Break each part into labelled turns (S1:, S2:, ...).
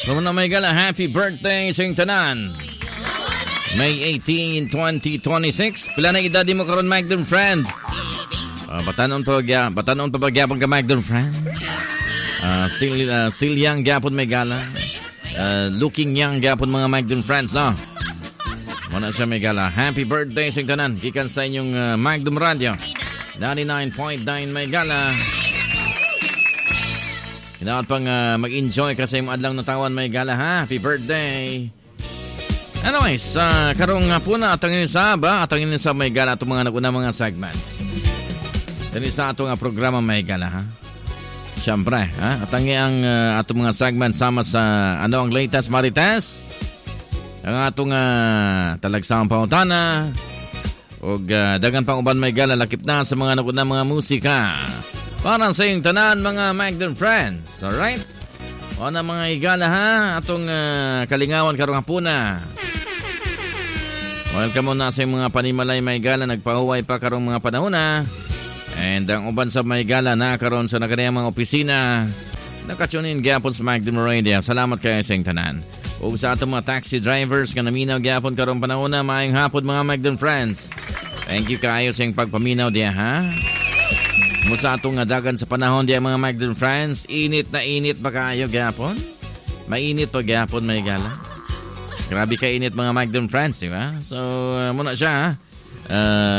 S1: Muna may gala, happy birthday sa iyong tanan. May 18, 2026. Pila na edad mo karon, Magdon friend? Batanon pa pagyapon ka, Magdon friend? Still young gyapon may gala. Looking young gyapon mga Magdon friends, no? Muna siya may gala. Happy birthday sa iyong tanan. Gikan sa inyong Magdon Radio 99.9 may gala. Dapat pang mag-enjoy kasi yung adlang natawan may gala, ha? Happy birthday! Anyways, karong po na atangin sa may gala itong mga naguna mga segments. Dali sa atong programa may gala, ha? Siyempre, ha? Atangi ang atong mga segments sama sa ang latest marites, ang atong talagsamang pangutana, o dagan pang uban may gala, lakip na sa mga naguna mga musika. Para sa iyong tanan mga Magdon friends. Alright? O na mga igala, ha? Atong kalingawan karong hapuna. Welcome muna sa iyong mga panimalay may gala. Nagpahuway pa karong mga panahon na. And ang uban sa may gala na karon sa nakanayang mga opisina. Nakatunin gyapon sa Magdon Radio. Salamat kayo sa iyong tanan. O sa atong mga taxi drivers nga naminaw gyapon karong panahon na. Maayong hapon mga Magdon friends. Thank you kayo sa iyong pagpaminaw diya, ha? Musa atong dagan sa panahon diya mga Magdon friends. Init na init ba kayo gyapon? Mainit pa gyapon may gala. Grabe ka init mga Magdon friends, di ba? So, muna siya, ha?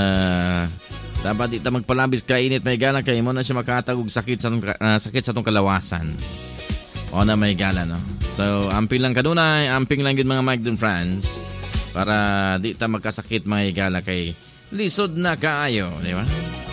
S1: Dapat dito magpalabis ka init may gala kay muna siya makatagog sakit sa atong kalawasan. O na may gala, no? So, amping lang kanunay, amping lang yun mga Magdon friends para di ta magkasakit mga gala kay lisod na kaayo, di ba?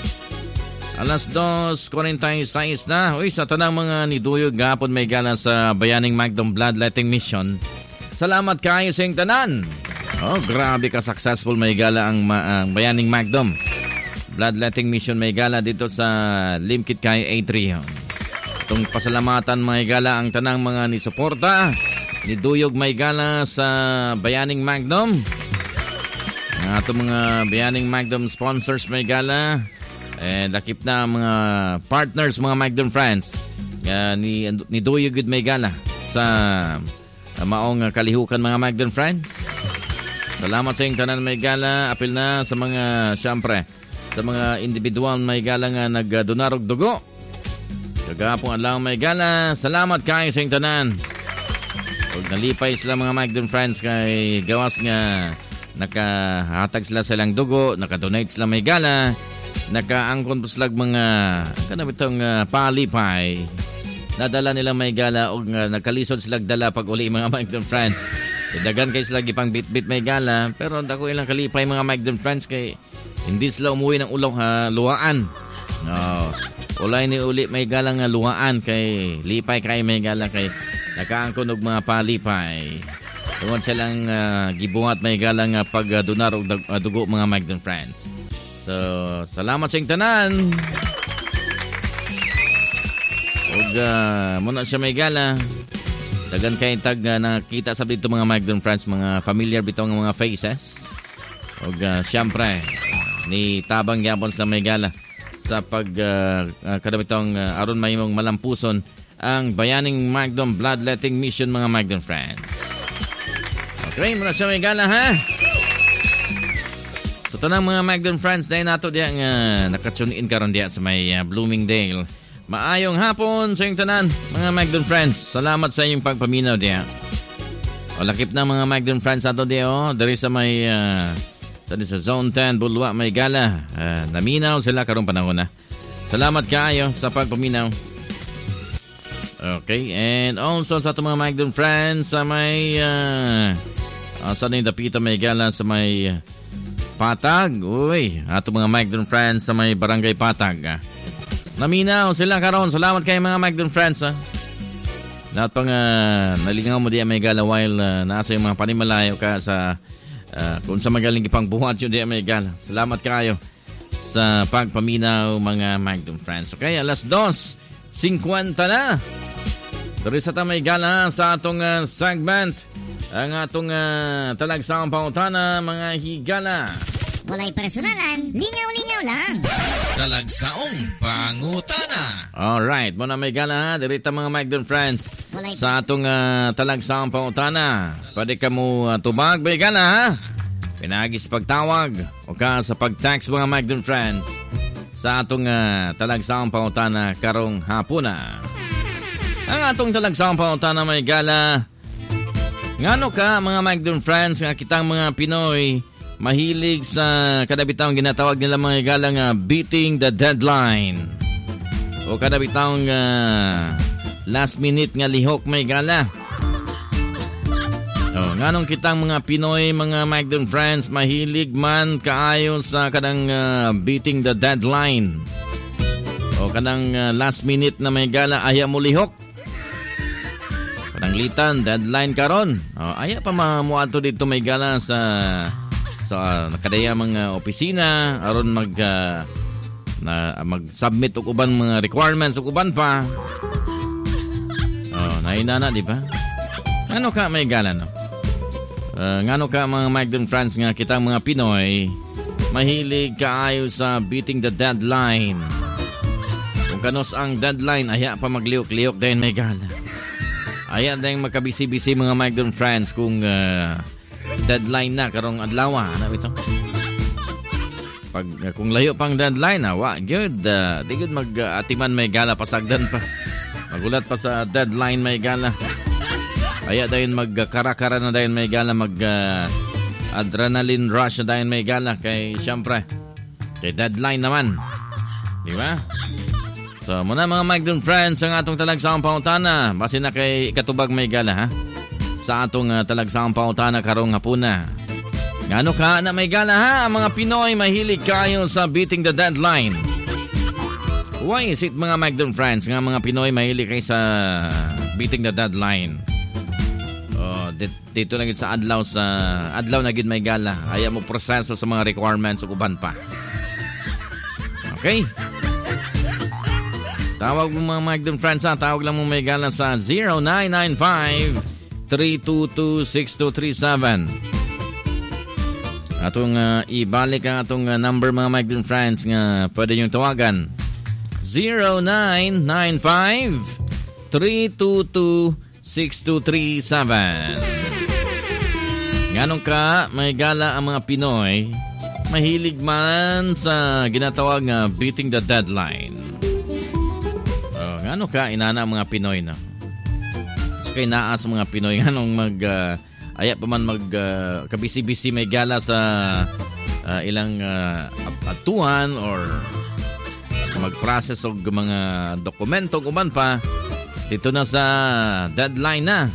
S1: Alas 2:46 na. Uy, sa tanang mga niduyog gapon may gala sa Bayaning Magdom Bloodletting Mission. Salamat kayo sa iyong tanan. Oh, grabe ka successful may gala ang Bayaning Magdom Bloodletting Mission may gala dito sa Limkit kayo A3. Itong pasalamatan may gala ang tanang mga nisuporta. Niduyog may gala sa Bayaning Magdom. Ang atong mga Bayaning Magdom sponsors may gala. Lakip na mga partners, mga Magdon friends. Ni Doyo Good may gala sa maong kalihukan mga Magdon friends. Salamat sa iyong tanan may gala. Apil na sa mga, syempre, sa mga individual may gala nga nagdonarog dugo. Kagapong alang may gala. Salamat kayo sa iyong tanan. Huwag nalipay sila mga Magdon friends kay gawas nga nakahatag sila silang dugo, nakadonate sila may gala. Nakaangkon po slag mga kanabitong palipay. Nadala nila may gala o nagkalisod sila dala pag uli mga Magdon friends. Dagan kayo sila ipang bit-bit may gala. Pero dako ilang kalipay mga Magdon friends kay hindi sila umuwi ng ulong luwaan. No. Ulay ni uli may gala nga luwaan kay lipay kay may gala kay nakaangkon og mga palipay. Tungod silang gibuhat may gala nga pag donar og dugo mga Magdon friends. So, salamat sa iyong tanan. Huwag muna siya may gala. Dagan kayo tag nakita sa dito mga Magdon friends, mga familiar bitong mga faces. Huwag siyempre, ni Tabang Yapon sa may gala sa pag kadabitong aron may mong malampuson ang Bayaning Magdon Bloodletting Mission mga Magdon friends. Okay, muna siya may gala, ha? So, tanang mga Magdon friends, dahil nato diya nga nakatune in karon diya sa may Bloomingdale. Maayong hapon sa iyong tanan, mga Magdon friends. Salamat sa inyong pagpaminaw diya. O, lakip na mga Magdon friends ato diya, dari sa may, sa Zone 10, Bulwa, may gala. Naminaw sila karong panahon na. Salamat kayo sa pagpaminaw. Okay, and also sa itong mga Magdon friends, sa may, sa Dapita may gala sa may Patag. Uy, ato mga Magdon friends sa may Barangay Patag. Naminaw sila karon. Salamat kayo mga Magdon friends. Lahat pang nalingaw mo diya may gala while nasa yung mga panimalayo ka sa kung sa magaling ipang buhat yun diya may gala. Salamat kayo sa pagpaminaw mga Magdon friends. Okay, alas 2:50 na. Dari sa tamay gala sa atong segment. Ang atong talagsaang pangutana, mga higala.
S2: Walay personalan, lingaw-lingaw lang.
S3: Talagsaong pangutana.
S1: Alright, muna may gala ha. Dirita mga Magdon friends.
S2: Walay
S1: sa atong talagsaong pangutana. Pwede ka mo tubag, may gala ha? Pinagis pagtawag o ka sa pag-text mga Magdon friends sa atong talagsaong pangutana karong hapuna. Ang atong talagsaong pangutana may gala. Ngano ka mga Magdon friends nga kitang mga Pinoy mahilig sa kadabitang ginatawag nila mga gala nga beating the deadline. O kadabitang last minute nga lihok may gala. Nganong kitang mga Pinoy, mga Magdon friends, mahilig man kaayo sa kadang beating the deadline. O kadang last minute na may gala, aya mo lihok. Kadang litan, deadline karon. Aya pa mamuato dito may gala sa nakadaya mga opisina aron mag-submit og uban mga requirements ug uban pa. Nainana di ba? Ano ka may gala no? Ngano ka mga Magdon friends nga kitang mga Pinoy mahilig kaayo sa beating the deadline. Kung kanos ang deadline, aya pa magliok-liok dayon may gala. Aya dayong magkabisi-bisi mga Magdon friends kung deadline na karong adlaw. Ano ito? Kung layo pang deadline, good. Di good mag-atiman may gala, pasagdan pa. Magulat pa sa deadline may gala. Aya dayon magkarakara na dayon may gala, adrenaline rush na dayon may gala kay syempre kay deadline naman. Di ba? So muna mga Magdon friends ang atong talagsaong pangutana base na kay katubag may gala ha. Sa atong talagsaong pangutana karong hapuna. Ngano ka na may gala ha? Mga Pinoy mahilig kayo sa beating the deadline. Why is it mga Magdon friends nga mga Pinoy mahilig kayo sa beating the deadline? Dito na gid sa adlaw na gid may gala. Aya mo proseso sa mga requirements ug uban pa. Okay? Tawag mo mga Magdon friends ha. Tawag lang mo may gala sa 0995-322-6237. Atong ibalik ang atong number mga Magdon friends nga pwede niyong tawagan. 0995-322-6237. Nganong ka may gala ang mga Pinoy mahilig man sa ginatawag nga beating the deadline. Ngano ka inana ang mga Pinoy na? So kay naa sa mga Pinoy nganong aya pa man kabisi-bisi may gala sa ilang atuan or mag-process og mga dokumento ug uban pa dito na sa deadline na.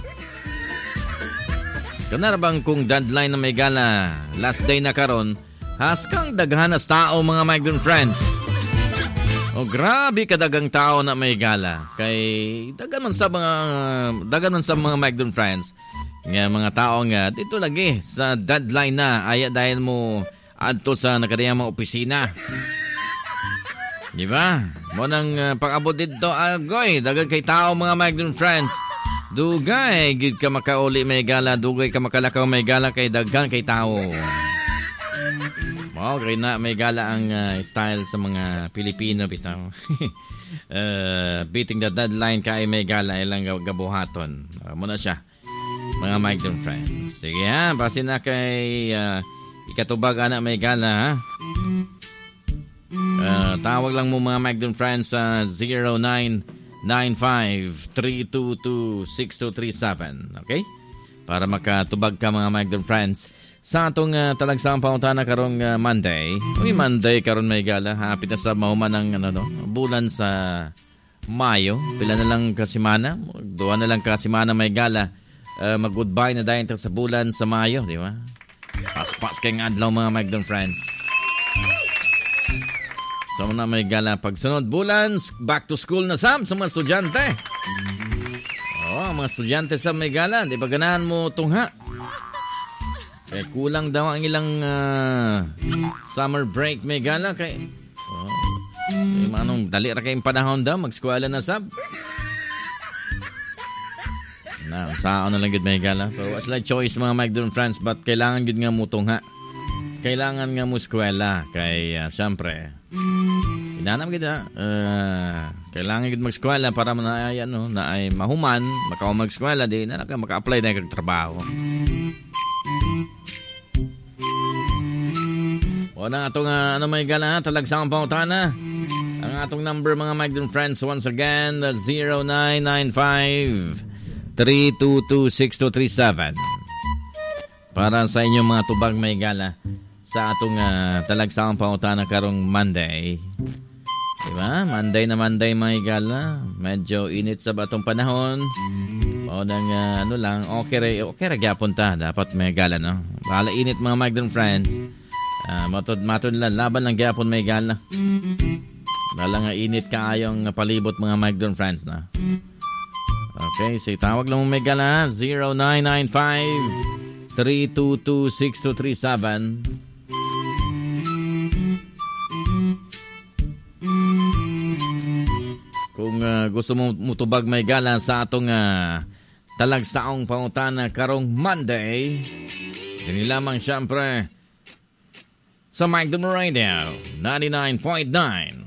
S1: Kana bang kung deadline na may gala, last day na karon, haskang daghanas tao mga Magdon friends. Grabe kadagang tao na may gala. Kay dagan man sa mga Magdon friends. Nga mga tao nga dito lagi sa deadline na aya dahil mo adto sa nakadayang mga opisina. Di ba? Mo nang pag-abot dito agoy dagan kay tao mga Magdon friends. Dugay gid ka makauli may gala, dugay ka makalakaw may gala kay daghan kay tao. Kay na may gala ang style sa mga Pilipino bitaw. Beating the deadline kay may gala ilang gabuhaton. Muna siya. Mga Magdon friends. Sige ha, base na kay ikatubag ana may gala ha. Tawag lang mo mga Magdon friends sa 0995-322-6237. Okay? Para makatubag ka mga Magdon friends sa atong talagsaong pangutana karong Monday. Monday karon may gala. Hapit na sa mahuman ng bulan sa Mayo. Pila na lang kasimana. Duwa na lang kasimana may gala. Mag-goodbye na dahil sa bulan sa Mayo. Di ba? Paspas kayong adlaw mga Magdon friends. So na may gala pagsunod bulan, back to school na sa mga estudyante. Mga estudyante sa may gala, di ba ganahan mo tungha? Kulang daw ang ilang summer break may gala kay manong dali ra kay panahon daw mag-eskwela na sab. Saan na lang gud may gala. So what's like choice mga Magdon friends, but kailangan gud nga mo tungha. Kailangan nga mo eskwela kay siyempre Inanam kita, kailangan kita mag-eskwela para na ay mahuman, makaw mag-eskwela, di na maka-apply na kag trabaho. O na atong may gala, talagsang pautana. Ang atong number mga Mike and Friends, once again, 0995-322-6237. Para sa inyong mga tubag may gala sa atong talagsang pautana karong Monday. Diba? Monday na Monday may gala. Medyo init sa batong panahon. O nang okay ra gyapon ta. Dapat may gala, no? Bahala init mga Mike and Friends. Matod lang, laban lang gyapon may gala. Bahala nga init kaayong palibot mga Mike and Friends na. Okay, so tawag lang mo may gala 0995-322-6237. Kung gusto mo mutubag may gala sa atong talagsaong pangutana karong Monday, dili lamang siyempre sa Mike Radio 99.9